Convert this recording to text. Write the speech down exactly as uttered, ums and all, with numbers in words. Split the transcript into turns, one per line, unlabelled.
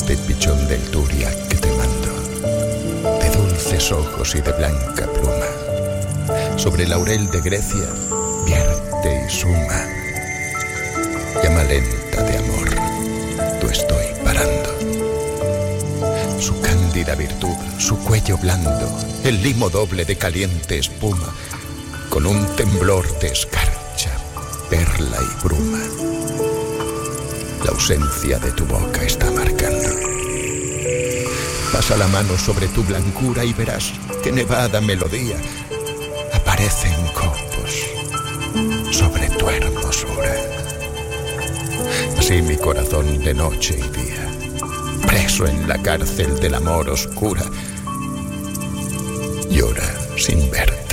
este pichón del Turia que te mando, de dulces ojos y de blanca pluma, sobre laurel de Grecia vierte y suma. Llama lenta de amor, tú estoy parando. Su cándida virtud, su cuello blando, el limo doble de caliente espuma, con un temblor de escarcha, perla y bruma. La ausencia de tu boca está marcando. Pasa la mano sobre tu blancura y verás que nevada melodía aparece en copos sobre tu hermosura. Así mi corazón de noche y día, preso en la cárcel del amor oscura, llora sin ver